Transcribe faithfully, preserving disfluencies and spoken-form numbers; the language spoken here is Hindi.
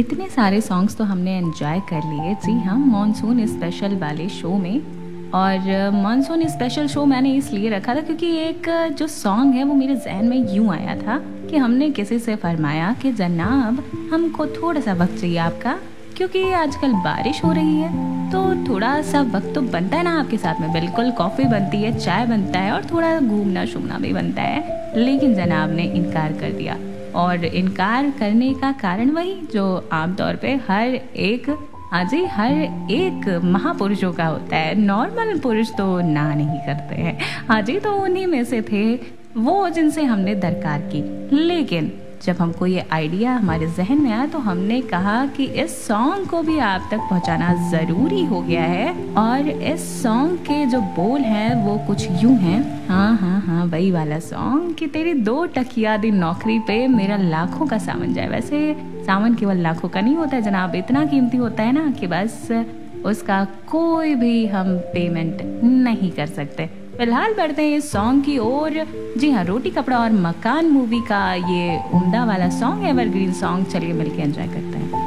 इतने सारे सॉन्ग्स तो हमने एंजॉय कर लिए, जी हाँ, मॉनसून स्पेशल वाले शो में। और मॉनसून स्पेशल शो मैंने इसलिए रखा था क्योंकि एक जो सॉन्ग है वो मेरे जहन में यूँ आया था कि हमने किसी से फरमाया कि जनाब हमको थोड़ा सा वक्त चाहिए आपका, क्योंकि आजकल बारिश हो रही है तो थोड़ा सा वक्त तो बनता है ना आपके साथ में। बिल्कुल, कॉफ़ी बनती है, चाय बनता है और थोड़ा घूमना शूमना भी बनता है। लेकिन जनाब ने इनकार कर दिया, और इनकार करने का कारण वही जो आमतौर पे हर एक, हाँ जी, हर एक महापुरुषों का होता है। नॉर्मल पुरुष तो ना नहीं करते हैं। हाँ जी, तो उन्हीं में से थे वो जिनसे हमने दरकार की। लेकिन जब हमको ये आइडिया हमारे जहन में आया तो हमने कहा कि इस सॉन्ग को भी आप तक पहुंचाना ज़रूरी हो गया है। और इस सॉन्ग के जो बोल हैं वो कुछ यूं हैं, हाँ हाँ हाँ वही वाला सॉन्ग कि तेरी दो टकिया दी नौकरी पे मेरा लाखों का सामान जाए। वैसे सामान केवल लाखों का नहीं होता है जनाब, इतना कीमती होता है ना कि बस उसका कोई भी हम पेमेंट नहीं कर सकते। फिलहाल बढ़ते हैं इस सॉन्ग की ओर। जी हाँ, रोटी कपड़ा और मकान मूवी का ये उम्दा वाला सॉन्ग, एवरग्रीन सॉन्ग। चलिए मिलके एंजॉय करते हैं।